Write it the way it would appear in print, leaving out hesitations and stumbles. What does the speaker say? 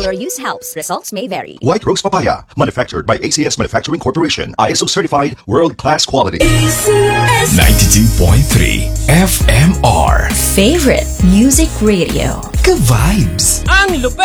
Regular use helps. Results may vary. White Rose Papaya, manufactured by ACS Manufacturing Corporation. ISO certified, world-class quality. ACS 92.3 FMR Favorite Music Radio. Ka-vibes. Ang lupit!